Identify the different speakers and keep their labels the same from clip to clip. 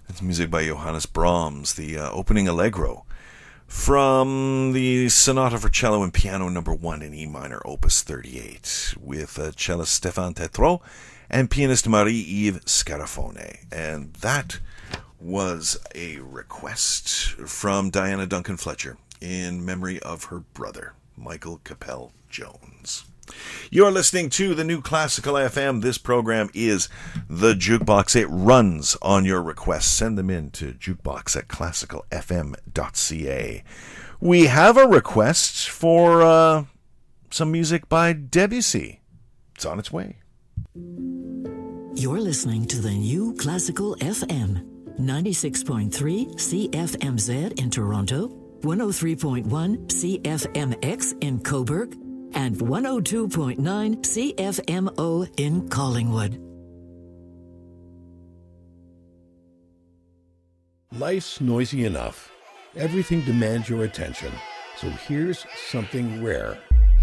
Speaker 1: It's music by Johannes Brahms, the opening allegro from the Sonata for Cello and Piano No. 1 in E minor, Opus 38, with cellist Stéphane Tétrault and pianist Marie-Yves Scarafone. And that was a request from Diana Duncan Fletcher in memory of her brother, Michael Capel Jones. You're listening to the New Classical FM. This program is The Jukebox. It runs on your requests. Send them in to jukebox@classicalfm.ca. We have a request for some music by Debussy. It's on its way.
Speaker 2: You're listening to the New Classical FM. 96.3 CFMZ in Toronto, 103.1 CFMX in Cobourg, and 102.9 CFMO in Collingwood.
Speaker 3: Life's noisy enough. Everything demands your attention. So here's something rare.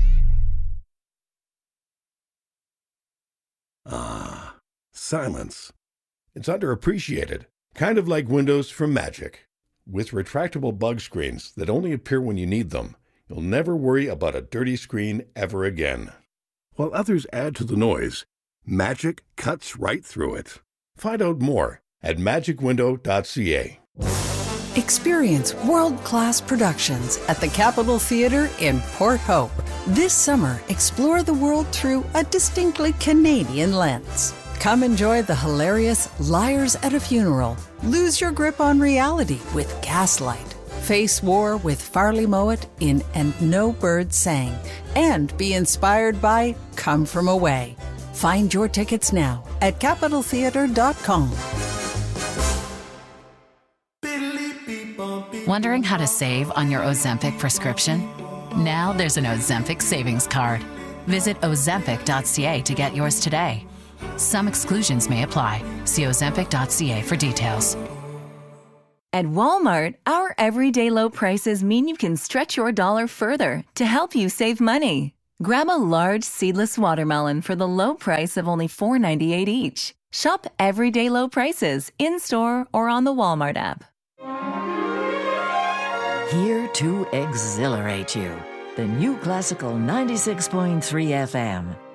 Speaker 3: Silence. It's underappreciated. Kind of like windows from Magic. With retractable bug screens that only appear when you need them, you'll never worry about a dirty screen ever again. While others add to the noise, Magic cuts right through it. Find out more at magicwindow.ca.
Speaker 4: Experience world-class productions at the Capitol Theatre in Port Hope. This summer, explore the world through a distinctly Canadian lens. Come enjoy the hilarious Liars at a Funeral. Lose your grip on reality with Gaslight. Face war with Farley Mowat in And No Bird Sang. And be inspired by Come From Away. Find your tickets now at capitoltheatre.com.
Speaker 5: Wondering how to save on your Ozempic prescription? Now there's an Ozempic savings card. Visit ozempic.ca to get yours today. Some exclusions may apply. See ozempic.ca for details.
Speaker 6: At Walmart, our everyday low prices mean you can stretch your dollar further to help you save money. Grab a large seedless watermelon for the low price of only $4.98 each. Shop everyday low prices in-store or on the Walmart app.
Speaker 2: Here to exhilarate you. The New Classical 96.3 FM.